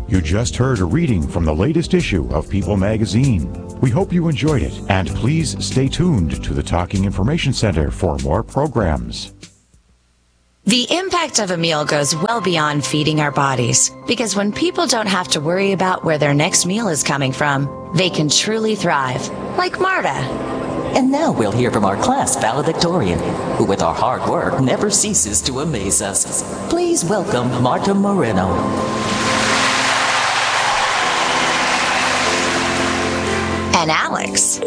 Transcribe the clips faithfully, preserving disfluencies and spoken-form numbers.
You just heard a reading from the latest issue of People magazine. We hope you enjoyed it, and please stay tuned to the Talking Information Center for more programs. The impact of a meal goes well beyond feeding our bodies, because when people don't have to worry about where their next meal is coming from, they can truly thrive, like Marta. And now we'll hear from our class valedictorian, who with our hard work never ceases to amaze us. Please welcome Marta Moreno. And Alex.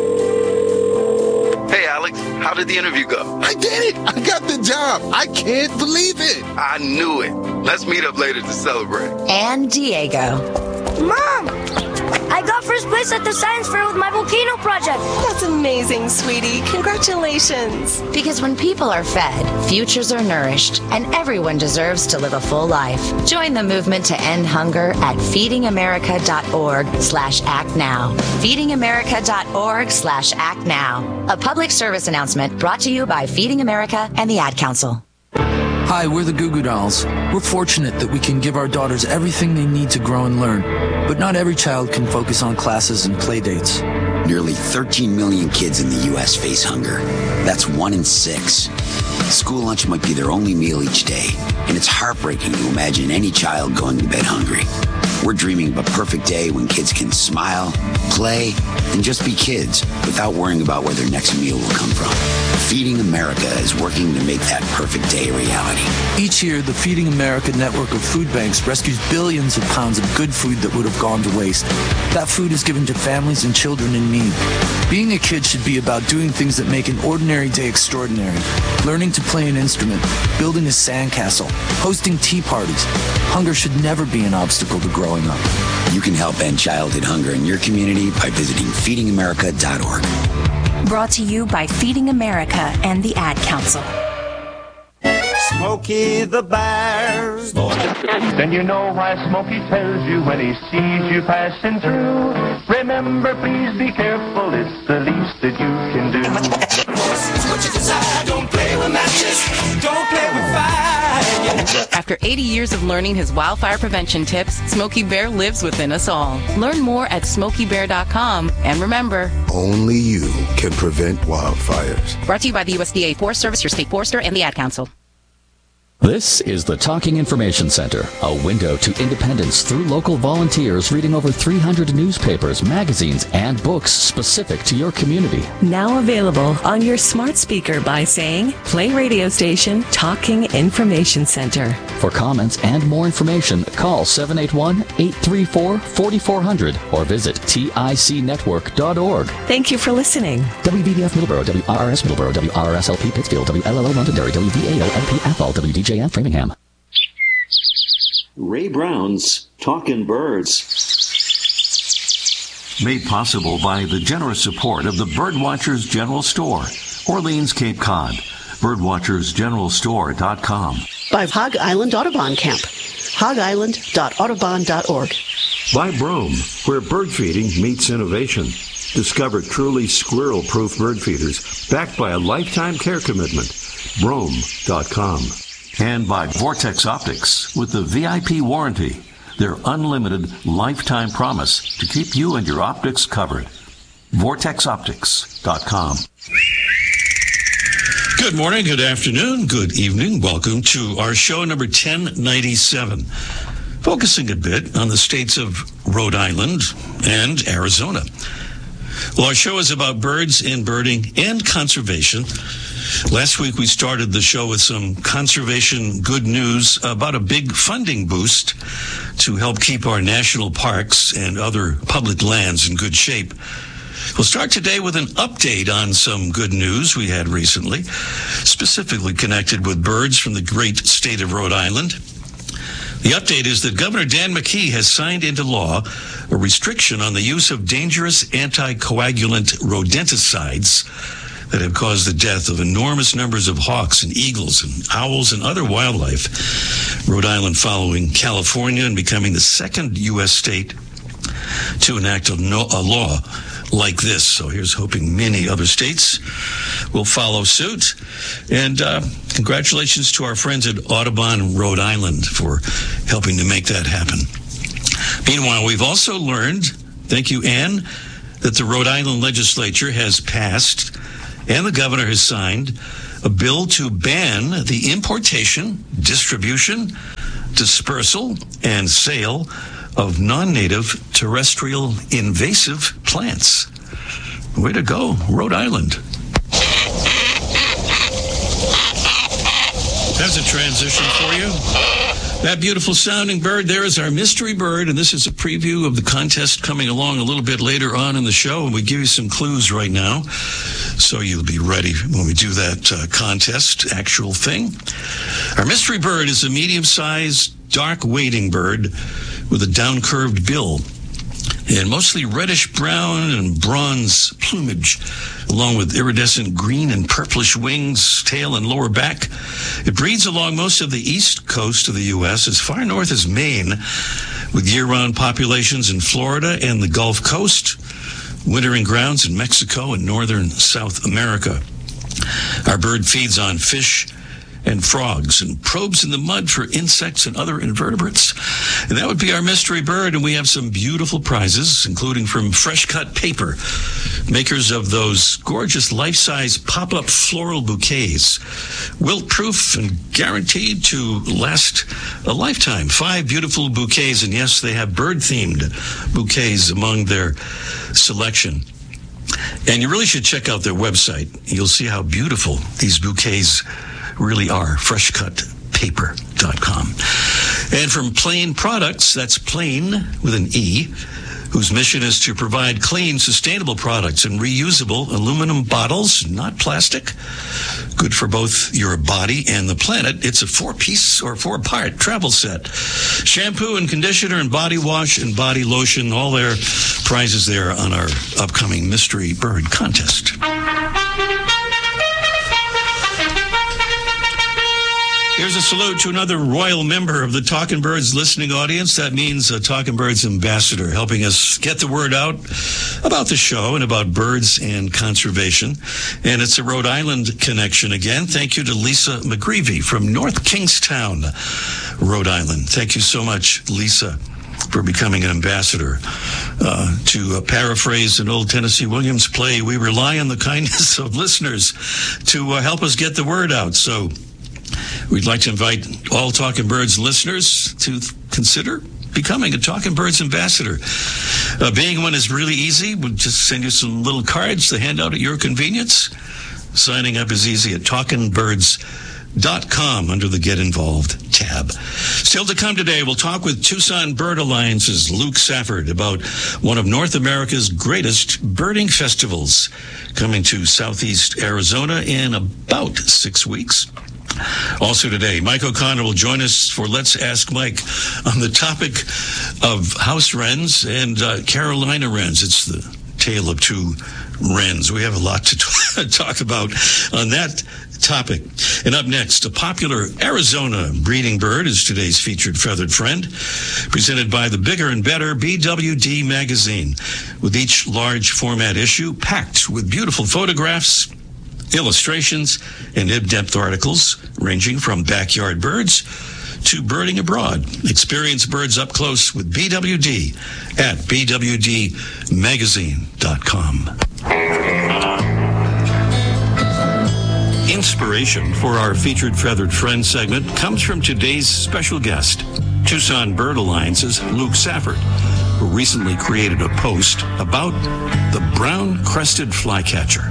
Hey, Alex, how did the interview go? I did it! I got the job! I can't believe it! I knew it. Let's meet up later to celebrate. And Diego. Mom! I got first place at the science fair with my volcano project. That's amazing, sweetie. Congratulations. Because when people are fed, futures are nourished, and everyone deserves to live a full life. Join the movement to end hunger at feedingamerica.org slash act now. feedingamerica.org slash act now. A public service announcement brought to you by Feeding America and the Ad Council. Hi, we're the Goo Goo Dolls. We're fortunate that we can give our daughters everything they need to grow and learn. But not every child can focus on classes and play dates. Nearly thirteen million kids in the U S face hunger. That's one in six. School lunch might be their only meal each day, and it's heartbreaking to imagine any child going to bed hungry. We're dreaming of a perfect day when kids can smile, play, and just be kids without worrying about where their next meal will come from. Feeding America is working to make that perfect day a reality. Each year, the Feeding America network of food banks rescues billions of pounds of good food that would have gone to waste. That food is given to families and children in need. Being a kid should be about doing things that make an ordinary day extraordinary. Learning to play an instrument, building a sandcastle, hosting tea parties. Hunger should never be an obstacle to growing up. You can help end childhood hunger in your community by visiting feeding america dot org. Brought to you by Feeding America and the Ad Council. Smokey the Bear. Then you know why Smokey tells you when he sees you passing through. Remember, please be careful, it's the least that you can do. What you decide, don't play with matches, don't play with fire. After eighty years of learning his wildfire prevention tips, Smokey Bear lives within us all. Learn more at smokey bear dot com, and remember, only you can prevent wildfires. Brought to you by the U S D A Forest Service, your state forester, and the Ad Council. This is the Talking Information Center, a window to independence through local volunteers reading over three hundred newspapers, magazines, and books specific to your community. Now available on your smart speaker by saying, play radio station Talking Information Center. For comments and more information, call seven eight one, eight three four, four four zero zero or visit tic network dot org. Thank you for listening. W B D F Middleborough, W R R S Middleborough, W R R S L P Pittsfield, W L L O Londonderry, W V A O L P Athol, W D J F Framingham. Ray Brown's Talkin' Birds. Made possible by the generous support of the Birdwatchers General Store, Orleans, Cape Cod. birdwatchers general store dot com. By Hog Island Audubon Camp, hog island dot audubon dot org. By Brome, where bird feeding meets innovation. Discover truly squirrel-proof bird feeders backed by a lifetime care commitment. brome dot com. And by Vortex Optics with the V I P warranty, their unlimited lifetime promise to keep you and your optics covered. vortex optics dot com. Good morning, good afternoon, good evening. Welcome to our show number ten ninety-seven, focusing a bit on the states of Rhode Island and Arizona. Well, our show is about birds and birding and conservation. Last week we started the show with some conservation good news about a big funding boost to help keep our national parks and other public lands in good shape. We'll start today with an update on some good news we had recently, specifically connected with birds from the great state of Rhode Island. The update is that Governor Dan McKee has signed into law a restriction on the use of dangerous anticoagulant rodenticides that have caused the death of enormous numbers of hawks and eagles and owls and other wildlife. Rhode Island following California and becoming the second U S state to enact a, no, a law like this. So here's hoping many other states will follow suit. And uh, congratulations to our friends at Audubon, Rhode Island for helping to make that happen. Meanwhile, we've also learned, thank you, Ann, that the Rhode Island legislature has passed and the governor has signed a bill to ban the importation, distribution, dispersal, and sale of non-native terrestrial invasive plants. Way to go, Rhode Island. That's a transition for you. That beautiful sounding bird there is our mystery bird, and this is a preview of the contest coming along a little bit later on in the show, and we give you some clues right now, so you'll be ready when we do that uh, contest actual thing. Our mystery bird is a medium-sized, dark wading bird with a down-curved bill and mostly reddish-brown and bronze plumage, along with iridescent green and purplish wings, tail, and lower back. It breeds along most of the east coast of the U S, as far north as Maine, with year-round populations in Florida and the Gulf Coast, wintering grounds in Mexico and northern South America. Our bird feeds on fish and frogs and probes in the mud for insects and other invertebrates. And that would be our mystery bird, and we have some beautiful prizes, including from Fresh Cut Paper, makers of those gorgeous life-size pop-up floral bouquets, wilt-proof and guaranteed to last a lifetime. Five beautiful bouquets, and yes, they have bird-themed bouquets among their selection. And you really should check out their website. You'll see how beautiful these bouquets really are, fresh cut paper dot com. And from Plain Products, that's Plain with an E, whose mission is to provide clean, sustainable products in reusable aluminum bottles, not plastic. Good for both your body and the planet. It's a four-piece or four-part travel set. Shampoo and conditioner and body wash and body lotion, all their prizes there on our upcoming Mystery Bird contest. Here's a salute to another royal member of the Talking Birds listening audience. That means a Talking Birds ambassador, helping us get the word out about the show and about birds and conservation. And it's a Rhode Island connection again. Thank you to Lisa McGreevy from North Kingstown, Rhode Island. Thank you so much, Lisa, for becoming an ambassador. Uh, to uh, paraphrase an old Tennessee Williams play, we rely on the kindness of listeners to uh, help us get the word out. So we'd like to invite all Talking Birds listeners to th- consider becoming a Talking Birds ambassador. Uh, being one is really easy. We'll just send you some little cards to hand out at your convenience. Signing up is easy at talking birds dot com under the Get Involved tab. Still to come today, we'll talk with Tucson Bird Alliance's Luke Safford about one of North America's greatest birding festivals coming to Southeast Arizona in about six weeks. Also today, Mike O'Connor will join us for Let's Ask Mike on the topic of house wrens and uh, Carolina wrens. It's the tale of two wrens. We have a lot to t- talk about on that topic. And up next, a popular Arizona breeding bird is today's featured feathered friend, presented by the Bigger and Better B W D magazine, with each large format issue packed with beautiful photographs, illustrations, and in-depth articles ranging from backyard birds to birding abroad. Experience birds up close with B W D at b w d magazine dot com. Inspiration for our featured feathered friend segment comes from today's special guest, Tucson Bird Alliance's Luke Safford, who recently created a post about the brown-crested flycatcher.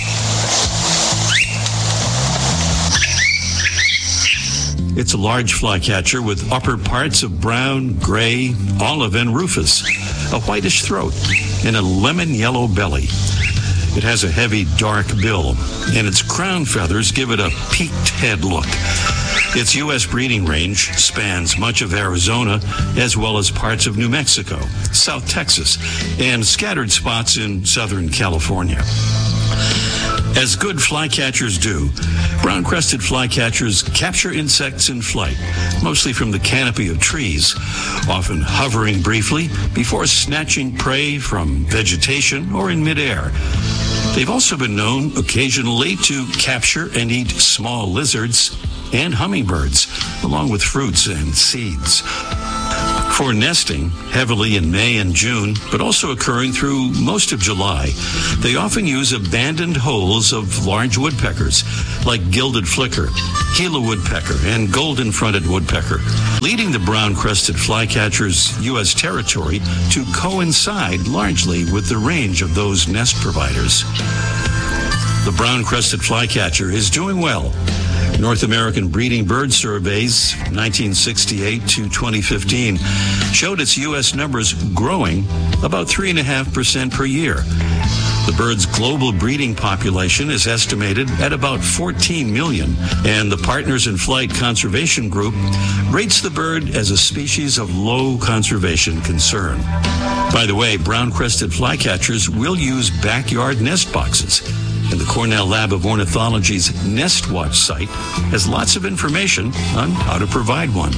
It's a large flycatcher with upper parts of brown, gray, olive, and rufous, a whitish throat, and a lemon-yellow belly. It has a heavy, dark bill, and its crown feathers give it a peaked head look. Its U S breeding range spans much of Arizona, as well as parts of New Mexico, South Texas, and scattered spots in Southern California. As good flycatchers do, brown-crested flycatchers capture insects in flight, mostly from the canopy of trees, often hovering briefly before snatching prey from vegetation or in midair. They've also been known occasionally to capture and eat small lizards and hummingbirds, along with fruits and seeds. For nesting, heavily in May and June, but also occurring through most of July, they often use abandoned holes of large woodpeckers, like gilded flicker, Gila woodpecker, and golden-fronted woodpecker, leading the brown-crested flycatcher's U S territory to coincide largely with the range of those nest providers. The brown-crested flycatcher is doing well. North American breeding bird surveys, nineteen sixty-eight to twenty fifteen, showed its U S numbers growing about three point five percent per year. The bird's global breeding population is estimated at about fourteen million, and the Partners in Flight Conservation Group rates the bird as a species of low conservation concern. By the way, brown-crested flycatchers will use backyard nest boxes, and the Cornell Lab of Ornithology's Nest Watch site has lots of information on how to provide one.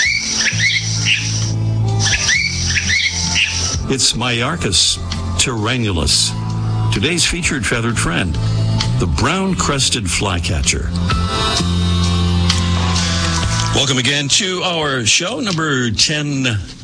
It's Myarchus tyrannulus, today's featured feathered friend, the brown-crested flycatcher. Welcome again to our show, number ten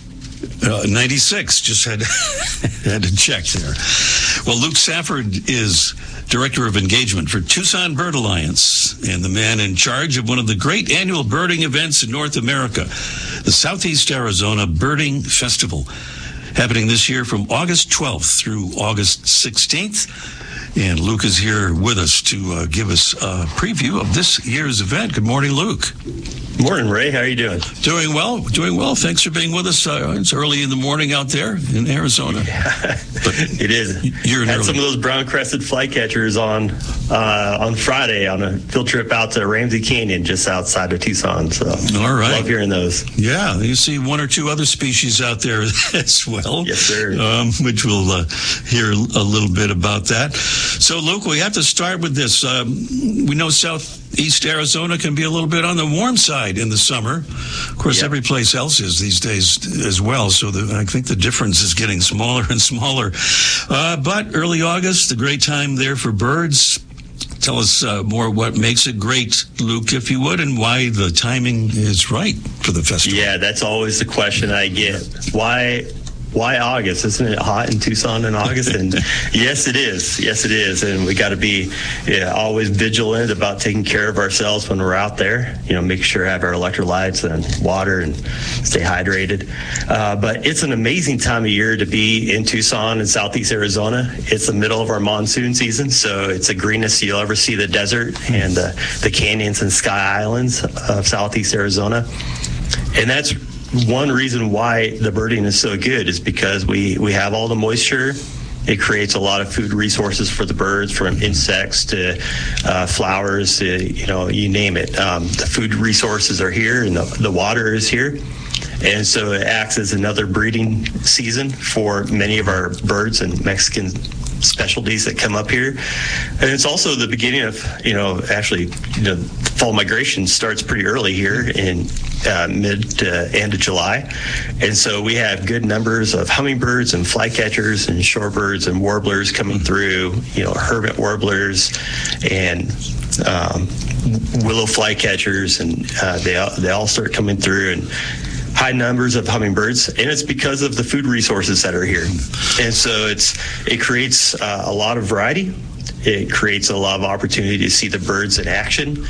ninety-six. Just had, had to check there. Well, Luke Safford is Director of Engagement for Tucson Bird Alliance and the man in charge of one of the great annual birding events in North America, the Southeast Arizona Birding Festival, happening this year from August twelfth through August sixteenth. And Luke is here with us to uh, give us a preview of this year's event. Good morning, Luke. Morning, Ray. How are you doing? Doing well. Doing well. Thanks for being with us. Uh, it's early in the morning out there in Arizona. Yeah, but it is. You're had early. Some of those brown-crested flycatchers on uh, on Friday on a field trip out to Ramsey Canyon, just outside of Tucson. So, all right. Love hearing those. Yeah, you see one or two other species out there as well. Yes, sir. Um, which we'll uh, hear a little bit about that. So, Luke, we have to start with this. Um, we know Southeast Arizona can be a little bit on the warm side in the summer. Of course, yep. Every place else is these days as well. So the, I think the difference is getting smaller and smaller. Uh, but early August, the great time there for birds. Tell us uh, more what makes it great, Luke, if you would, and why the timing is right for the festival. Yeah, that's always the question I get. Why... Why August? Isn't it hot in Tucson in August? And yes, it is. Yes, it is. And we got to be yeah, always vigilant about taking care of ourselves when we're out there. You know, make sure to have our electrolytes and water and stay hydrated. Uh, but it's an amazing time of year to be in Tucson and Southeast Arizona. It's the middle of our monsoon season, so it's the greenest you'll ever see the desert and uh, the canyons and sky islands of Southeast Arizona. And that's one reason why the birding is so good is because we, we have all the moisture. It creates a lot of food resources for the birds, from insects to uh, flowers, to, you know, you name it. Um, the food resources are here, and the, the water is here. And so it acts as another breeding season for many of our birds and Mexican specialties that come up here. And it's also the beginning of, you know, actually, you know, fall migration starts pretty early here in uh, mid to end of July. And so we have good numbers of hummingbirds and flycatchers and shorebirds and warblers coming through, you know, hermit warblers and um, willow flycatchers, and uh, they, all, they all start coming through, and high numbers of hummingbirds, and it's because of the food resources that are here. And so it's it creates uh, a lot of variety. It creates a lot of opportunity to see the birds in action.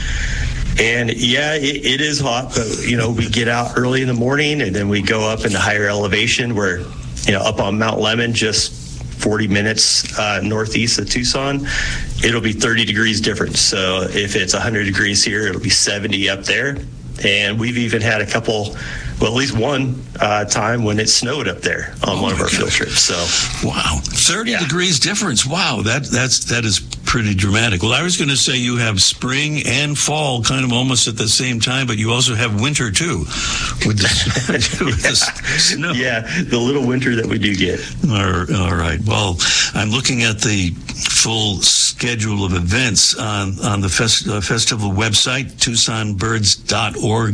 And yeah, it, it is hot, but you know, we get out early in the morning, and then we go up into higher elevation where, you know, up on Mount Lemmon, just forty minutes uh, northeast of Tucson, it'll be thirty degrees difference. So if it's one hundred degrees here, it'll be seventy up there. And we've even had a couple, well, at least one uh, time when it snowed up there on oh one of our gosh. field trips. So, wow, thirty yeah. degrees difference. Wow, that that's that is pretty dramatic. Well, I was going to say you have spring and fall kind of almost at the same time, but you also have winter too, with the, with yeah. the snow. Yeah, the little winter that we do get. All, all right. Well, I'm looking at the full schedule of events on, on the fest, uh, festival website, tucson birds dot org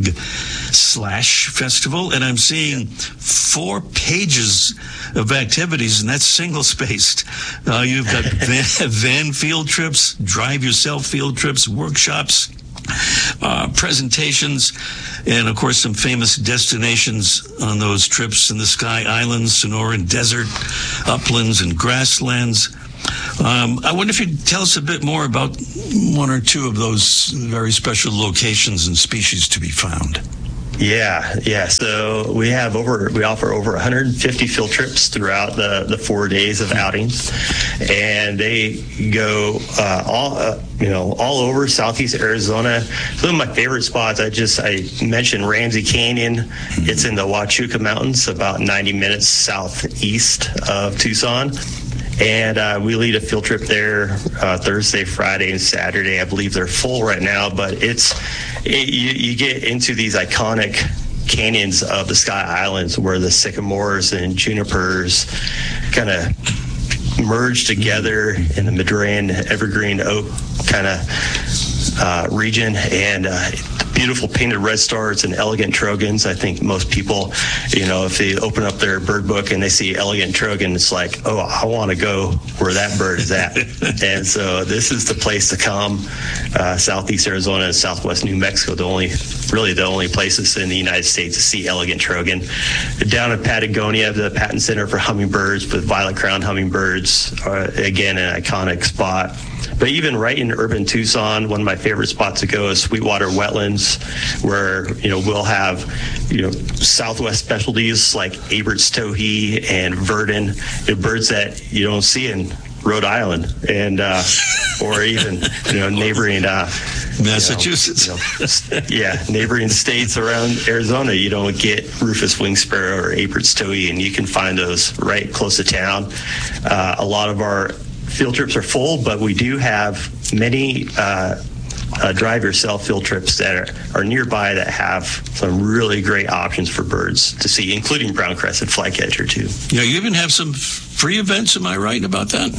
slash festival. And I'm seeing four pages of activities, and that's single-spaced. Uh, you've got van, van field trips, drive-yourself field trips, workshops, Uh, presentations, and of course some famous destinations on those trips in the Sky Islands, Sonoran Desert, uplands, and grasslands. Um, I wonder if you'd tell us a bit more about one or two of those very special locations and species to be found. Yeah, yeah. So we have over, we offer over one hundred fifty field trips throughout the, the four days of outings, and they go uh, all, uh, you know, all over Southeast Arizona. Some of my favorite spots, I just, I mentioned Ramsey Canyon. It's in the Huachuca Mountains, about ninety minutes southeast of Tucson. And uh, we lead a field trip there uh, Thursday, Friday, and Saturday. I believe they're full right now, but it's it, you, you get into these iconic canyons of the Sky Islands where the sycamores and junipers kind of merge together in the Madrean evergreen oak kind of uh, region, and uh, beautiful painted red stars and elegant trogons. I think most people, you know, if they open up their bird book and they see elegant trogon, it's like, oh, I want to go where that bird is at. And so this is the place to come. Uh, Southeast Arizona and Southwest New Mexico, the only, really the only places in the United States to see elegant trogon. Down in Patagonia, the Patton Center for Hummingbirds with violet-crowned hummingbirds, uh, again, an iconic spot. But even right in urban Tucson, one of my favorite spots to go is Sweetwater Wetlands, where, you know, we'll have, you know, Southwest specialties like Abert's towhee and verdin, you know, birds that you don't see in Rhode Island, and uh, or even, you know, neighboring uh, Massachusetts. You know, you know, yeah, neighboring states around Arizona, you don't get Rufous winged sparrow or Abert's towhee, and you can find those right close to town. Uh, a lot of our field trips are full, but we do have many uh, uh, drive yourself field trips that are, are nearby that have some really great options for birds to see, including brown crested flycatcher too. Yeah, you even have some free events. Am I right about that?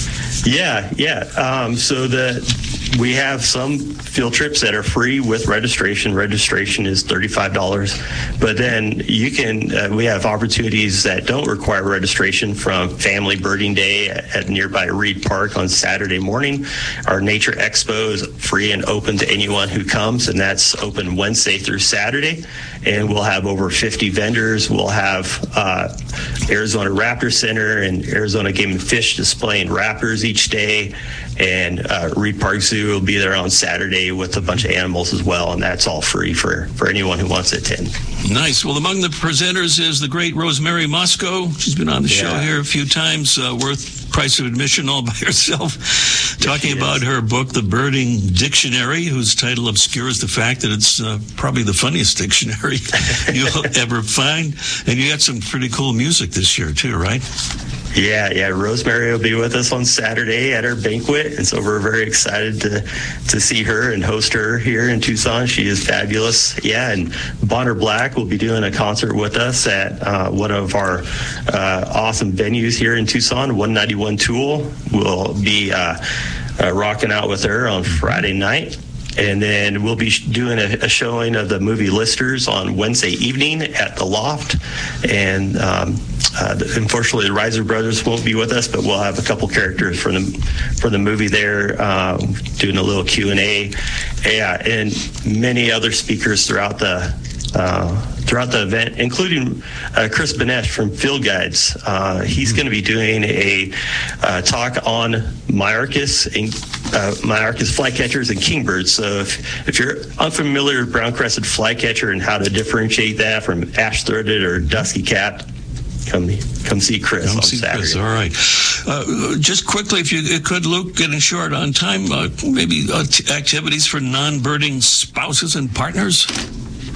Yeah, yeah. Um, so the we have some field trips that are free with registration. Registration is thirty-five dollars, but then you can. Uh, we have opportunities that don't require registration, from Family Birding Day at, at nearby Reed Park on Saturday morning. Our Nature Expo is free and open to anyone who comes, and that's open Wednesday through Saturday. And we'll have over fifty vendors. We'll have uh, Arizona Raptor Center and Arizona Game and Fish displaying raptors each day. And uh, Reed Park Zoo will be there on Saturday with a bunch of animals as well, and that's all free for, for anyone who wants to attend. Nice. Well, among the presenters is the great Rosemary Mosco. She's been on the yeah. show here a few times, uh, worth price of admission all by herself, talking yes, about her book, The Birding Dictionary, whose title obscures the fact that it's uh, probably the funniest dictionary you'll ever find. And you got some pretty cool music this year, too, right? Yeah, yeah. Rosemary will be with us on Saturday at our banquet, and so we're very excited to to see her and host her here in Tucson. She is fabulous. Yeah, and Bonner Black will be doing a concert with us at uh, one of our uh, awesome venues here in Tucson. one ninety-one Tool will be uh, uh, rocking out with her on Friday night. And then we'll be doing a, a showing of the movie Listers on Wednesday evening at the Loft. And um, uh, unfortunately, the Reiser brothers won't be with us, but we'll have a couple characters from the for the movie there, um, doing a little Q and A. Yeah, and many other speakers throughout the uh, throughout the event, including uh, Chris Benesh from Field Guides. Uh, he's going to be doing a uh, talk on Myarchus and uh, Myarchus flycatchers and kingbirds. So if, if you're unfamiliar with brown-crested flycatcher and how to differentiate that from ash-throated or dusky-capped, come come see Chris come on see Saturday. Chris. All right. Uh, just quickly, if you could, Luke, getting short on time, uh, maybe uh, t- activities for non-birding spouses and partners?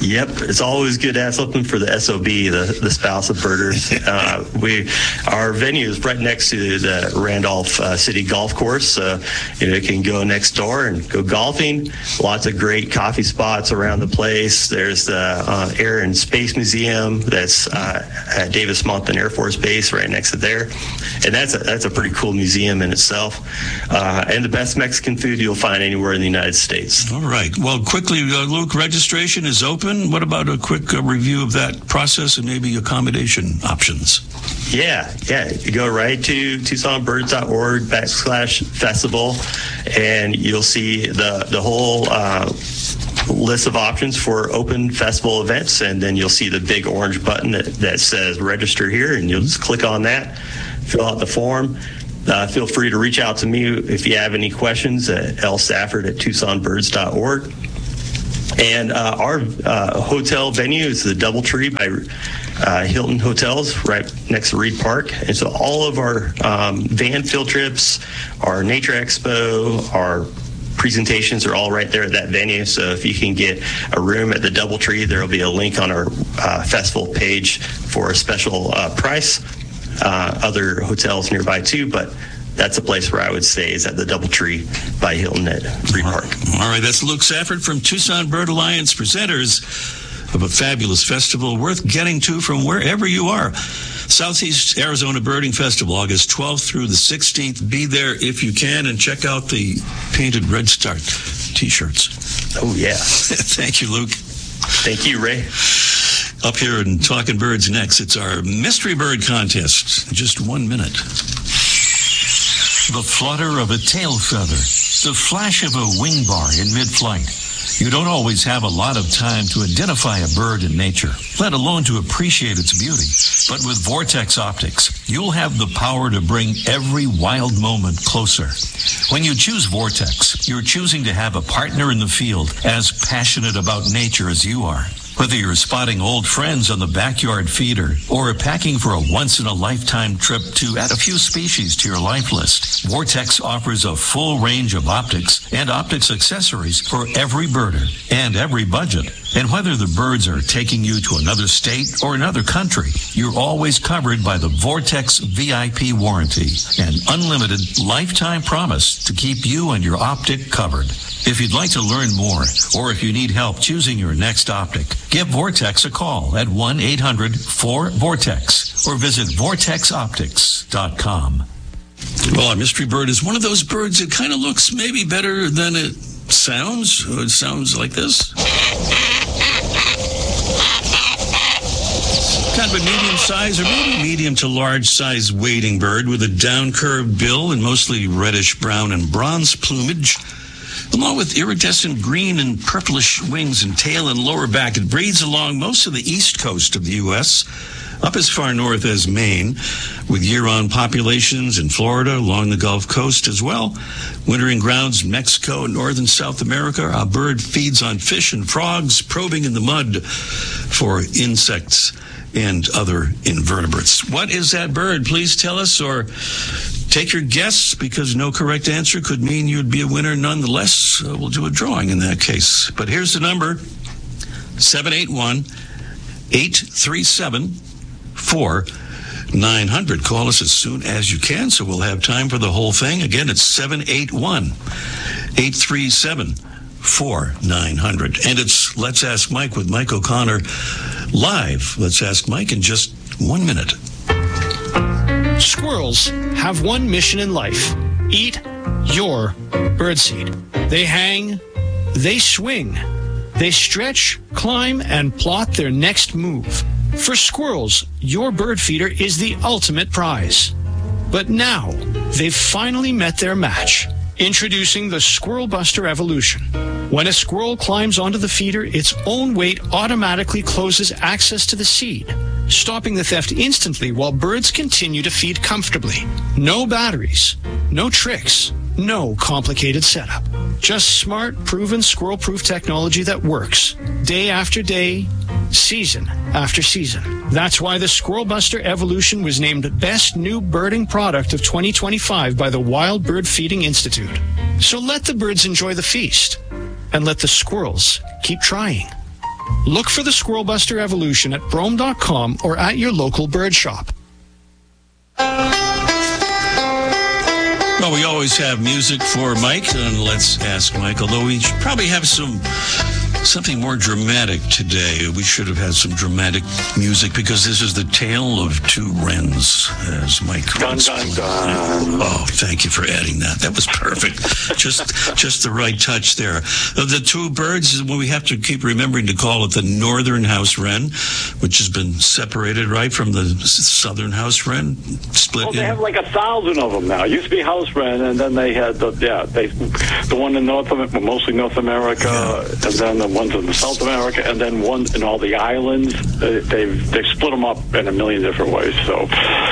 Yep, it's always good to have something for the S O B, the, the spouse of birders. Uh, we, our venue is right next to the Randolph uh, City Golf Course. Uh, you know, you can go next door and go golfing. Lots of great coffee spots around the place. There's the uh, Air and Space Museum that's uh, at Davis-Monthan Air Force Base right next to there. And that's a, that's a pretty cool museum in itself. Uh, and the best Mexican food you'll find anywhere in the United States. All right. Well, quickly, uh, Luke, registration is open. What about a quick uh, review of that process and maybe accommodation options? Yeah, yeah. You go right to tucson birds dot org backslash festival, and you'll see the, the whole uh, list of options for open festival events, and then you'll see the big orange button that, that says register here, and you'll just click on that, fill out the form. Uh, feel free to reach out to me if you have any questions at l stafford at tucson birds dot org. And uh, our uh, hotel venue is the Doubletree by uh, Hilton Hotels right next to Reed Park. And so all of our um, van field trips, our Nature Expo, our presentations are all right there at that venue. So if you can get a room at the Doubletree, there will be a link on our uh, festival page for a special uh, price. Uh, other hotels nearby too, but that's a place where I would stay is at the Doubletree by Hilton at Reed Park. All right, that's Luke Safford from Tucson Bird Alliance, presenters of a fabulous festival worth getting to from wherever you are. Southeast Arizona Birding Festival, August twelfth through the sixteenth. Be there if you can, and check out the painted Red Star T-shirts. Oh, yeah. Thank you, Luke. Thank you, Ray. Up here in Talking Birds next, it's our Mystery Bird Contest. In just one minute. The flutter of a tail feather, the flash of a wing bar in mid-flight. You don't always have a lot of time to identify a bird in nature, let alone to appreciate its beauty. But with Vortex Optics, you'll have the power to bring every wild moment closer. When you choose Vortex, you're choosing to have a partner in the field as passionate about nature as you are. Whether you're spotting old friends on the backyard feeder or packing for a once-in-a-lifetime trip to add a few species to your life list, Vortex offers a full range of optics and optics accessories for every birder and every budget. And whether the birds are taking you to another state or another country, you're always covered by the Vortex V I P warranty, an unlimited lifetime promise to keep you and your optic covered. If you'd like to learn more, or if you need help choosing your next optic, give Vortex a call at one eight hundred four vortex or visit vortex optics dot com. Well, a mystery bird is one of those birds that kind of looks maybe better than it sounds. It sounds like this. Kind of a medium size or maybe medium to large size wading bird with a down curved bill and mostly reddish brown and bronze plumage. Along with iridescent green and purplish wings and tail and lower back, it breeds along most of the east coast of the U S, up as far north as Maine, with year-round populations in Florida, along the Gulf Coast as well. Wintering grounds in Mexico and North and South America. Our bird feeds on fish and frogs, probing in the mud for insects and other invertebrates. What is that bird? Please tell us, or take your guess, because no correct answer could mean you'd be a winner nonetheless. Uh, we'll do a drawing in that case. But here's the number, seven eight one, eight three seven, four nine hundred. Call us as soon as you can, so we'll have time for the whole thing. Again, it's seven eight one, eight three seven, four nine hundred. And it's Let's Ask Mike with Mike O'Connor live. Let's Ask Mike in just one minute. Squirrels have one mission in life: eat your birdseed. They hang, they swing, they stretch, climb, and plot their next move. For squirrels, your bird feeder is the ultimate prize. But now, they've finally met their match. Introducing the Squirrel Buster Evolution. When a squirrel climbs onto the feeder, its own weight automatically closes access to the seed, stopping the theft instantly while birds continue to feed comfortably. No batteries, no tricks, no complicated setup. Just smart, proven squirrel-proof technology that works day after day, season after season. That's why the Squirrel Buster Evolution was named Best New Birding Product of twenty twenty-five by the Wild Bird Feeding Institute. So let the birds enjoy the feast, and let the squirrels keep trying. Look for the Squirrel Buster Evolution at brome dot com or at your local bird shop. Well, we always have music for Mike, and let's ask Mike, although we should probably have some something more dramatic today. We should have had some dramatic music because this is the tale of two wrens, as Mike dun, dun, dun. Oh, thank you for adding that. That was perfect. just just the right touch there. Of the two birds, well, we have to keep remembering to call it the northern house wren, which has been separated, right, from the southern house wren, split Well, in. they have like a thousand of them now. It used to be house wren, and then they had the, yeah, they, the one in North America, mostly North America, yeah. and then the ones in South America, and then one in all the islands. They, they've they've split them up in a million different ways. So,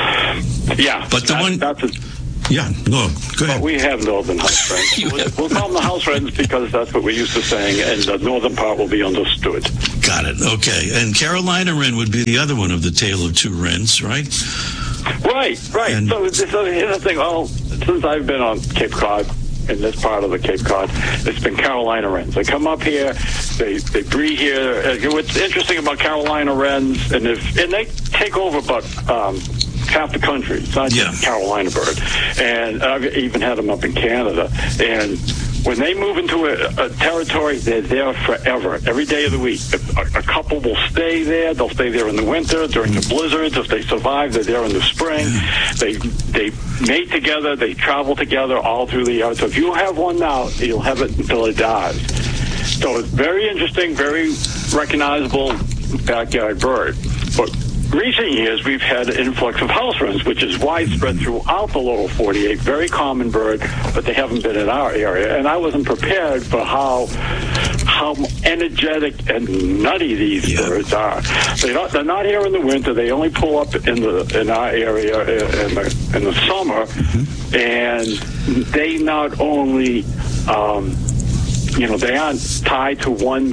yeah. But the that, one, that's a, yeah, no, go ahead. But we have northern house wrens. we'll, we'll call them the house wrens because that's what we used to saying, and the northern part will be understood. Got it. Okay. And Carolina wren would be the other one of the tale of two wrens, right? Right, right. And so, so here's the thing. Well, since I've been on Cape Cod, in this part of the Cape Cod, it's been Carolina wrens. They come up here, they they breed here. What's interesting about Carolina wrens, and if and they take over about um, half the country. It's not just yeah. Carolina bird, and I've even had them up in Canada. And when they move into a, a territory, they're there forever, every day of the week. A, a couple will stay there. They'll stay there in the winter, during the blizzards. If they survive, they're there in the spring. They they mate together. They travel together all through the year. So if you have one now, you'll have it until it dies. So it's very interesting, very recognizable backyard bird. But recent years, we've had an influx of house wrens, which is widespread throughout the lower forty-eight. Very common bird, but they haven't been in our area. And I wasn't prepared for how how energetic and nutty these yeah. birds are. They don't, they're not here in the winter. They only pull up in the in our area in the, in the summer. Mm-hmm. And they not only, um, you know, they aren't tied to one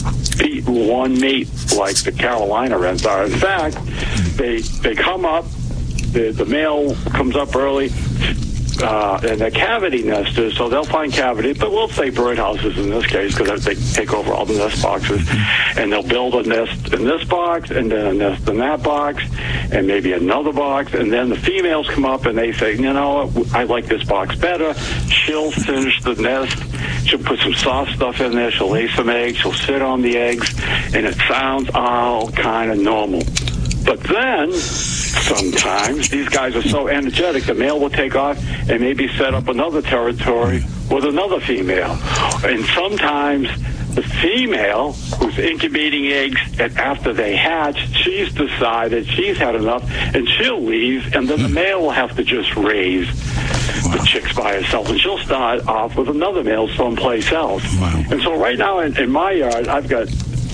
one mate like the Carolina wrens are. In fact, they they come up, the, the male comes up early, uh, and they're cavity nesters, so they'll find cavity, but we'll say birdhouses in this case because they take over all the nest boxes, and they'll build a nest in this box, and then a nest in that box, and maybe another box, and then the females come up and they say, you know, I like this box better. She'll finish the nest. She'll put some soft stuff in there. She'll lay some eggs. She'll sit on the eggs, and it sounds all kind of normal. But then, sometimes, these guys are so energetic, the male will take off and maybe set up another territory with another female. And sometimes the female, who's incubating eggs, and after they hatch, she's decided she's had enough, and she'll leave, and then the male will have to just raise the chicks by herself, and she'll start off with another male someplace else. Wow. And so right now in, in my yard, I've got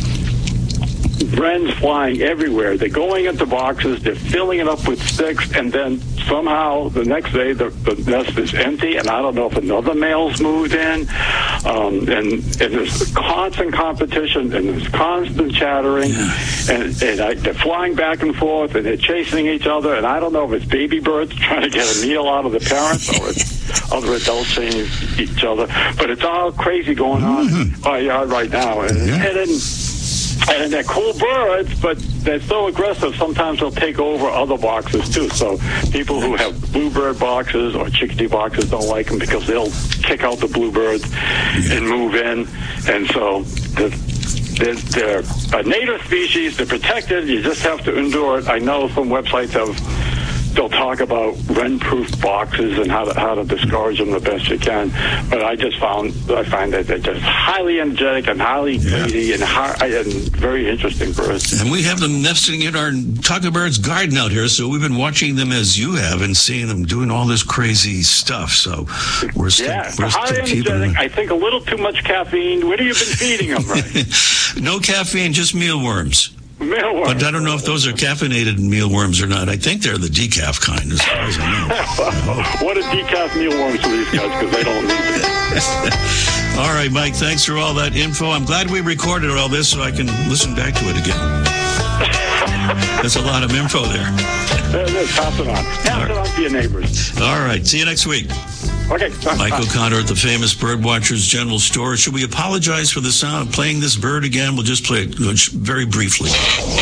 wrens flying everywhere. They're going into boxes, they're filling it up with sticks, and then somehow the next day the, the nest is empty, and I don't know if another male's moved in. Um, and, and there's constant competition, and there's constant chattering, and, and I, they're flying back and forth, and they're chasing each other, and I don't know if it's baby birds trying to get a meal out of the parents, or it's other adults chasing each other. But it's all crazy going on in my yard right now. And, yeah. and then And they're cool birds, but they're so aggressive, sometimes they'll take over other boxes, too. So people who have bluebird boxes or chickadee boxes don't like them because they'll kick out the bluebirds and move in. And so they're, they're a native species. They're protected. You just have to endure it. I know some websites have... They'll talk about wren-proof boxes and how to how to discourage them the best you can. But I just found I find that they're just highly energetic and highly greedy yeah. and, high, and very interesting birds. And we have them nesting in our Talking Birds garden out here, so we've been watching them as you have and seeing them doing all this crazy stuff. So we're still, yeah, we're highly still keeping them. I think a little too much caffeine. What have you been feeding them, right? No caffeine, just mealworms. Mealworms. But I don't know if those are caffeinated mealworms or not. I think they're the decaf kind, as far as I know. What are decaf mealworms for these guys? Because they don't need it. All right, Mike, thanks for all that info. I'm glad we recorded all this so I can listen back to it again. That's a lot of info there. Pass it on. Pass it on to your neighbors. All right. See you next week. Okay. Mike O'Connor at the famous Birdwatchers General Store. Should we apologize for the sound playing this bird again? We'll just play it very briefly.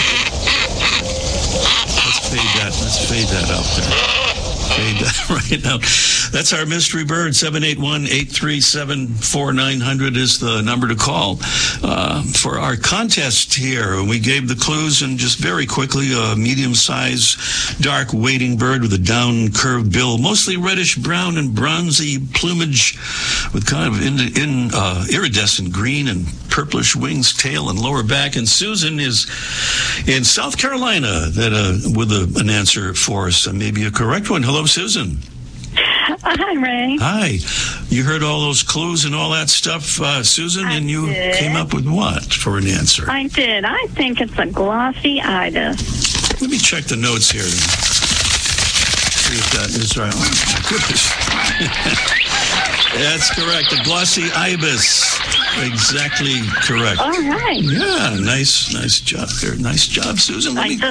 Let's fade that. Let's fade that out there. Fade that right now. That's our mystery bird. seven eight one, eight three seven, four nine zero zero is the number to call uh, for our contest here. We gave the clues, and just very quickly, a medium-sized, dark wading bird with a down-curved bill, mostly reddish-brown and bronzy plumage with kind of in, in uh, iridescent green and purplish wings, tail, and lower back. And Susan is in South Carolina that uh, with a, an answer for us, uh, maybe a correct one. Hello, Susan. Uh, hi, Ray. Hi. You heard all those clues and all that stuff, uh, Susan, I and you did. came up with what for an answer? I did. I think it's a glossy ibis. Let me check the notes here. See if that is right. Oh, my goodness. That's correct. A glossy ibis. Exactly correct. All right. Yeah, nice, nice job there. Nice job, Susan. Let I me